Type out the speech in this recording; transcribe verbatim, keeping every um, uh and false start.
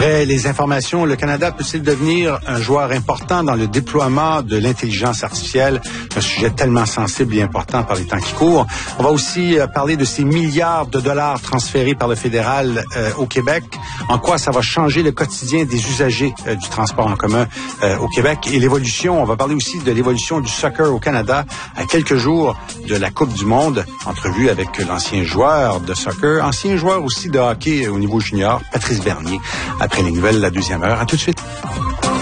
Après les informations, le Canada peut-il devenir un joueur important dans le déploiement de l'intelligence artificielle? Un sujet tellement sensible et important par les temps qui courent. On va aussi euh, parler de ces milliards de dollars transférés par le fédéral euh, au Québec. En quoi ça va changer le quotidien des usagers euh, du transport en commun euh, au Québec? Et l'évolution, on va parler aussi de l'évolution du soccer au Canada à quelques jours de la Coupe du Monde. Entrevue avec l'ancien joueur de soccer, ancien joueur aussi de hockey au niveau junior, Patrice Bernier. Après les nouvelles, la deuxième heure. À tout de suite.